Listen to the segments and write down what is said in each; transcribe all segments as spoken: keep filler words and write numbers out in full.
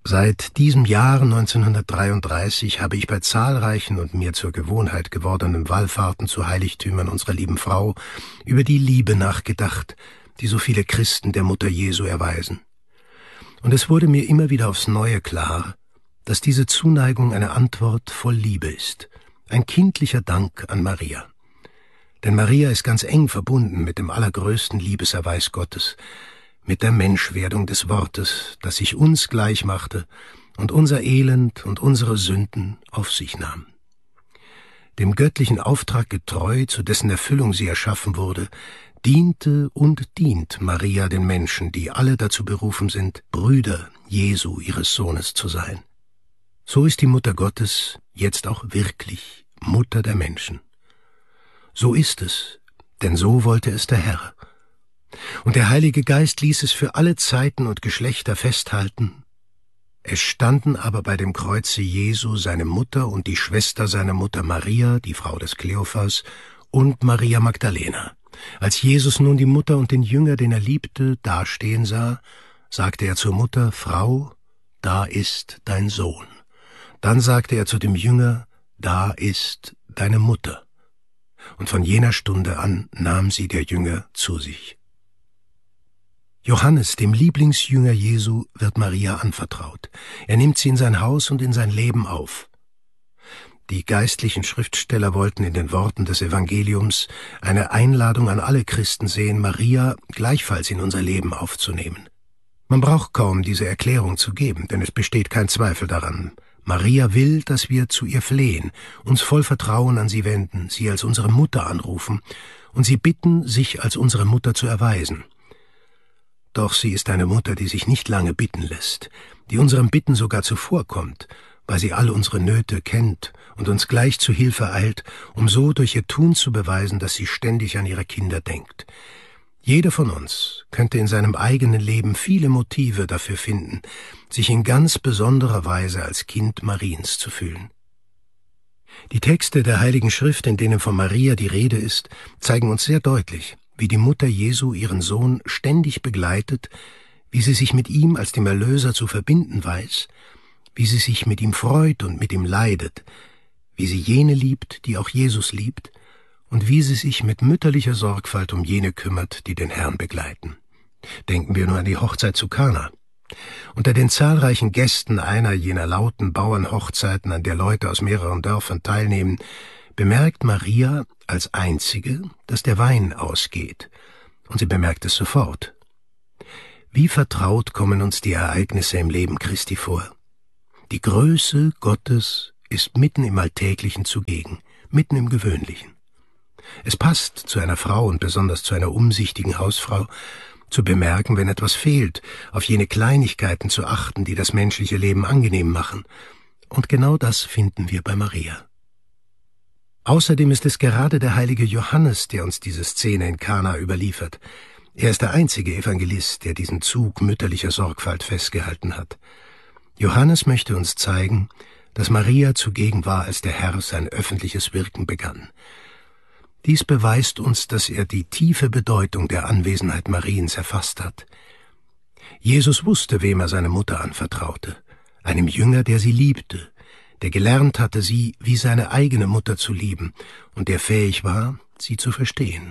Seit diesem Jahr neunzehnhundertdreiunddreißig habe ich bei zahlreichen und mir zur Gewohnheit gewordenen Wallfahrten zu Heiligtümern unserer lieben Frau über die Liebe nachgedacht, die so viele Christen der Mutter Jesu erweisen. Und es wurde mir immer wieder aufs Neue klar, dass diese Zuneigung eine Antwort voll Liebe ist, ein kindlicher Dank an Maria. Denn Maria ist ganz eng verbunden mit dem allergrößten Liebeserweis Gottes, mit der Menschwerdung des Wortes, das sich uns gleich machte und unser Elend und unsere Sünden auf sich nahm. Dem göttlichen Auftrag getreu, zu dessen Erfüllung sie erschaffen wurde, diente und dient Maria den Menschen, die alle dazu berufen sind, Brüder Jesu, ihres Sohnes, zu sein. So ist die Mutter Gottes jetzt auch wirklich Mutter der Menschen. So ist es, denn so wollte es der Herr. Und der Heilige Geist ließ es für alle Zeiten und Geschlechter festhalten. Es standen aber bei dem Kreuze Jesu seine Mutter und die Schwester seiner Mutter Maria, die Frau des Kleophas, und Maria Magdalena. Als Jesus nun die Mutter und den Jünger, den er liebte, dastehen sah, sagte er zur Mutter: Frau, da ist dein Sohn. Dann sagte er zu dem Jünger: Da ist deine Mutter. Und von jener Stunde an nahm sie der Jünger zu sich. Johannes, dem Lieblingsjünger Jesu, wird Maria anvertraut. Er nimmt sie in sein Haus und in sein Leben auf. Die geistlichen Schriftsteller wollten in den Worten des Evangeliums eine Einladung an alle Christen sehen, Maria gleichfalls in unser Leben aufzunehmen. Man braucht kaum diese Erklärung zu geben, denn es besteht kein Zweifel daran. Maria will, dass wir zu ihr flehen, uns voll Vertrauen an sie wenden, sie als unsere Mutter anrufen und sie bitten, sich als unsere Mutter zu erweisen. Doch sie ist eine Mutter, die sich nicht lange bitten lässt, die unserem Bitten sogar zuvorkommt, weil sie all unsere Nöte kennt und uns gleich zu Hilfe eilt, um so durch ihr Tun zu beweisen, dass sie ständig an ihre Kinder denkt. Jeder von uns könnte in seinem eigenen Leben viele Motive dafür finden, sich in ganz besonderer Weise als Kind Mariens zu fühlen. Die Texte der Heiligen Schrift, in denen von Maria die Rede ist, zeigen uns sehr deutlich, wie die Mutter Jesu ihren Sohn ständig begleitet, wie sie sich mit ihm als dem Erlöser zu verbinden weiß, wie sie sich mit ihm freut und mit ihm leidet, wie sie jene liebt, die auch Jesus liebt, und wie sie sich mit mütterlicher Sorgfalt um jene kümmert, die den Herrn begleiten. Denken wir nur an die Hochzeit zu Kana. Unter den zahlreichen Gästen einer jener lauten Bauernhochzeiten, an der Leute aus mehreren Dörfern teilnehmen, bemerkt Maria als Einzige, dass der Wein ausgeht, und sie bemerkt es sofort. Wie vertraut kommen uns die Ereignisse im Leben Christi vor. Die Größe Gottes ist mitten im Alltäglichen zugegen, mitten im Gewöhnlichen. Es passt zu einer Frau und besonders zu einer umsichtigen Hausfrau, zu bemerken, wenn etwas fehlt, auf jene Kleinigkeiten zu achten, die das menschliche Leben angenehm machen. Und genau das finden wir bei Maria. Außerdem ist es gerade der heilige Johannes, der uns diese Szene in Kana überliefert. Er ist der einzige Evangelist, der diesen Zug mütterlicher Sorgfalt festgehalten hat. Johannes möchte uns zeigen, dass Maria zugegen war, als der Herr sein öffentliches Wirken begann. Dies beweist uns, dass er die tiefe Bedeutung der Anwesenheit Mariens erfasst hat. Jesus wusste, wem er seine Mutter anvertraute, einem Jünger, der sie liebte, der gelernt hatte, sie wie seine eigene Mutter zu lieben und der fähig war, sie zu verstehen.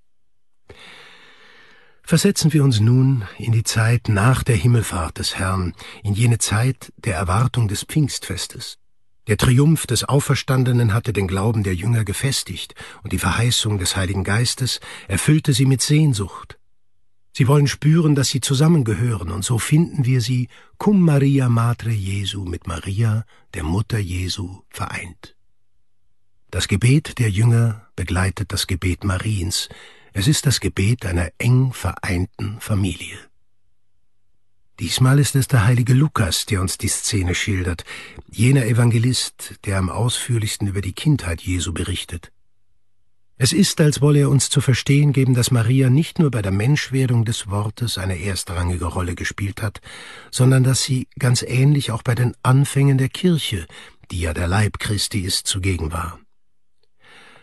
Versetzen wir uns nun in die Zeit nach der Himmelfahrt des Herrn, in jene Zeit der Erwartung des Pfingstfestes. Der Triumph des Auferstandenen hatte den Glauben der Jünger gefestigt, und die Verheißung des Heiligen Geistes erfüllte sie mit Sehnsucht. Sie wollen spüren, dass sie zusammengehören, und so finden wir sie cum Maria Matre Jesu mit Maria, der Mutter Jesu, vereint. Das Gebet der Jünger begleitet das Gebet Mariens. Es ist das Gebet einer eng vereinten Familie. Diesmal ist es der heilige Lukas, der uns die Szene schildert, jener Evangelist, der am ausführlichsten über die Kindheit Jesu berichtet. Es ist, als wolle er uns zu verstehen geben, dass Maria nicht nur bei der Menschwerdung des Wortes eine erstrangige Rolle gespielt hat, sondern dass sie ganz ähnlich auch bei den Anfängen der Kirche, die ja der Leib Christi ist, zugegen war.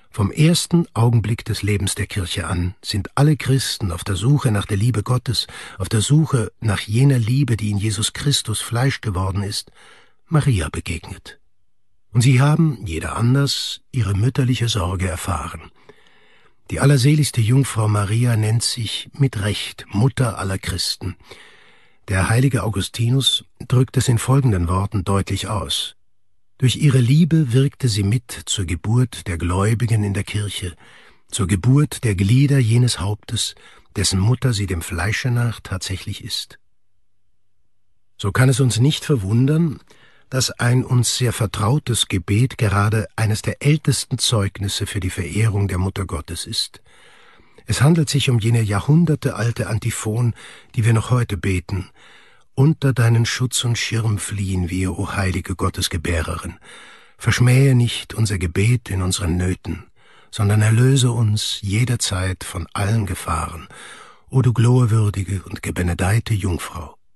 Vom ersten Augenblick des Lebens der Kirche an sind alle Christen auf der Suche nach der Liebe Gottes, auf der Suche nach jener Liebe, die in Jesus Christus Fleisch geworden ist, Maria begegnet. Und sie haben, jeder anders, ihre mütterliche Sorge erfahren. Die allerseligste Jungfrau Maria nennt sich mit Recht Mutter aller Christen. Der heilige Augustinus drückt es in folgenden Worten deutlich aus: Durch ihre Liebe wirkte sie mit zur Geburt der Gläubigen in der Kirche, zur Geburt der Glieder jenes Hauptes, dessen Mutter sie dem Fleische nach tatsächlich ist. So kann es uns nicht verwundern, dass ein uns sehr vertrautes Gebet gerade eines der ältesten Zeugnisse für die Verehrung der Mutter Gottes ist. Es handelt sich um jene jahrhundertealte Antiphon, die wir noch heute beten: Unter deinen Schutz und Schirm fliehen wir, o heilige Gottesgebärerin. Verschmähe nicht unser Gebet in unseren Nöten, sondern erlöse uns jederzeit von allen Gefahren, o du glorwürdige und gebenedeite Jungfrau.